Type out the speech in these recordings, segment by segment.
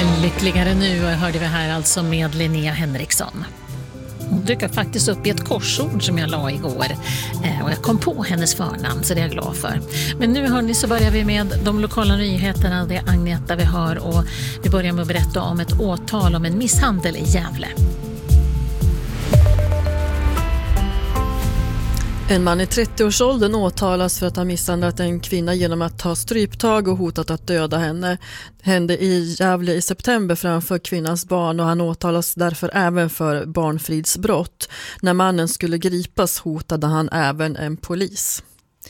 Lyckligare nu hörde vi här alltså med Linnea Henriksson. Hon dök faktiskt upp i ett korsord som jag la igår och jag kom på hennes förnamn, så det är jag glad för. Men nu hörni, så börjar vi med de lokala nyheterna. Det är Agneta vi hör och vi börjar med att berätta om ett åtal om en misshandel i Gävle. En man i 30-årsåldern åtalas för att ha misshandlat en kvinna genom att ta stryptag och hotat att döda henne. Det hände i Gävle i september framför kvinnans barn och han åtalas därför även för barnfridsbrott. När mannen skulle gripas hotade han även en polis.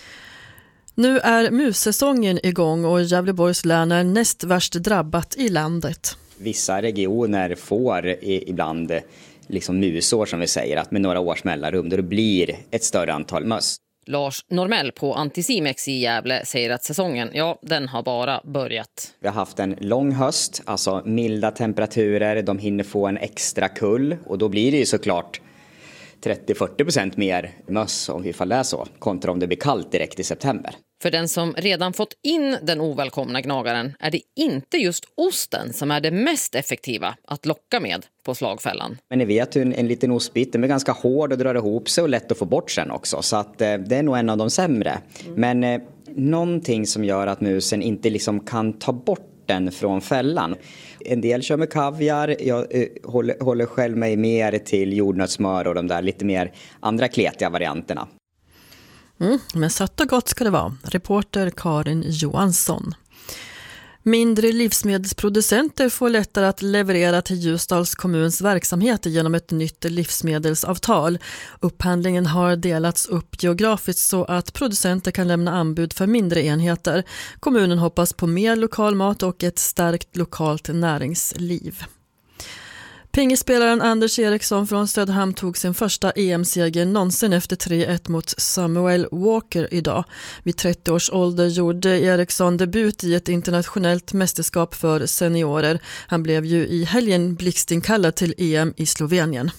Nu är mussäsongen igång och Gävleborgs län är näst värst drabbat i landet. Vissa regioner får ibland liksom musår som vi säger, att med några års mellanrum då det blir ett större antal möss. Lars Normell på Anticimex i Gävle säger att säsongen, den har bara börjat. Vi har haft en lång höst, alltså milda temperaturer, de hinner få en extra kull och då blir det ju såklart 30-40% mer möss om vi får läsa så, kontra om det blir kallt direkt i september. För den som redan fått in den ovälkomna gnagaren är det inte just osten som är det mest effektiva att locka med på slagfällan. Men ni vet ju en liten ostbit, den är ganska hård och drar ihop sig och lätt att få bort sen också. Så att det är nog en av de sämre. Men någonting som gör att musen inte liksom kan ta bort den från fällan. En del kör med kaviar, jag håller själv mig mer till jordnötssmör och de där lite mer andra kletiga varianterna. Men sött och gott ska det vara. Reporter Karin Johansson. Mindre livsmedelsproducenter får lättare att leverera till Ljusdals kommuns verksamhet genom ett nytt livsmedelsavtal. Upphandlingen har delats upp geografiskt så att producenter kan lämna anbud för mindre enheter. Kommunen hoppas på mer lokal mat och ett starkt lokalt näringsliv. Pingisspelaren Anders Eriksson från Söderhamn tog sin första EM-seger någonsin efter 3-1 mot Samuel Walker idag. Vid 30 års ålder gjorde Eriksson debut i ett internationellt mästerskap för seniorer. Han blev ju i helgen blixtinkallad till EM i Slovenien.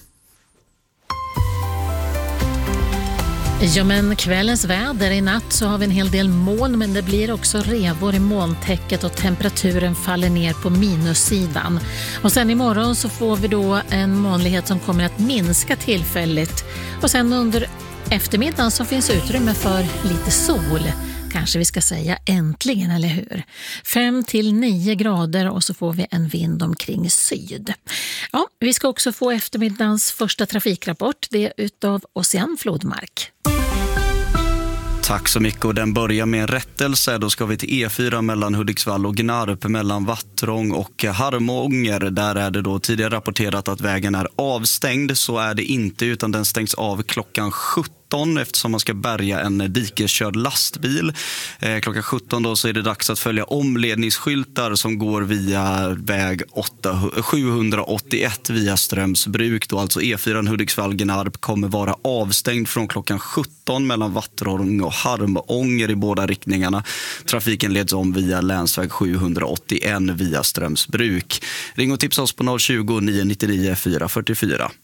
Ja, men kvällens väder i natt så har vi en hel del moln, men det blir också revor i molntäcket och temperaturen faller ner på minussidan. Och sen imorgon så får vi då en molnighet som kommer att minska tillfälligt. Och sen under eftermiddagen så finns utrymme för lite sol. Kanske vi ska säga äntligen, eller hur? 5-9 grader och så får vi en vind omkring syd. Ja, vi ska också få eftermiddagens första trafikrapport. Det är utav Ocean Flodmark. Tack så mycket, och den börjar med en rättelse. Då ska vi till E4 mellan Hudiksvall och Gnarp, mellan Vattrång och Harmånger. Där är det då tidigare rapporterat att vägen är avstängd. Så är det inte, utan den stängs av klockan 17 eftersom man ska bärga en dikeskörd lastbil. Klockan 17 då så är det dags att följa omledningsskyltar som går via väg 781 via Strömsbruk. Då alltså E4 Hudiksvall-Gnarp kommer vara avstängd från klockan 17 mellan Vattrång och Harmånger i båda riktningarna. Trafiken leds om via länsväg 781 via Strömsbruk. Ring och tipsa oss på 020 999 444.